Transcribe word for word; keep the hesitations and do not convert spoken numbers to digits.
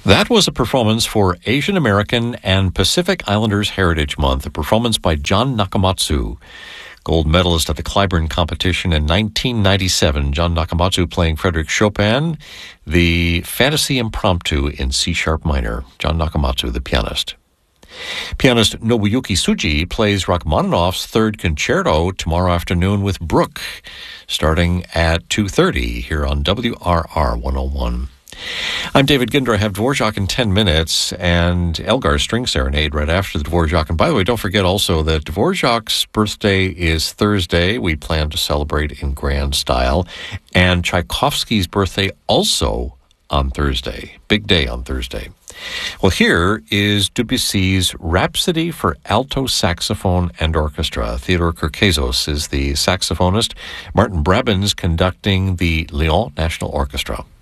That was a performance for Asian American and Pacific Islanders Heritage Month, a performance by John Nakamatsu, gold medalist at the Clyburn competition in nineteen ninety-seven. John Nakamatsu playing Frédéric Chopin, the Fantasy Impromptu in C-sharp minor. John Nakamatsu, the pianist. Pianist Nobuyuki Tsuji plays Rachmaninoff's Third Concerto tomorrow afternoon with Brook, starting at two thirty here on W R R one oh one. I'm David Ginder. I have Dvorak in ten minutes and Elgar's String Serenade right after the Dvorak. And by the way, don't forget also that Dvorak's birthday is Thursday. We plan to celebrate in grand style. And Tchaikovsky's birthday also on Thursday. Big day on Thursday. Well, here is Debussy's Rhapsody for Alto Saxophone and Orchestra. Theodore Kirkazos is the saxophonist. Martin Brabins conducting the Lyon National Orchestra.